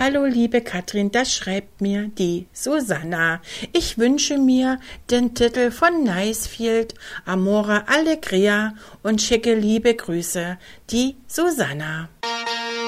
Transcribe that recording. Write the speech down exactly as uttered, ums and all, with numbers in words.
Hallo liebe Katrin, das schreibt mir die Susanna. Ich wünsche mir den Titel von Nicefield, Amore Allegria und schicke liebe Grüße, die Susanna.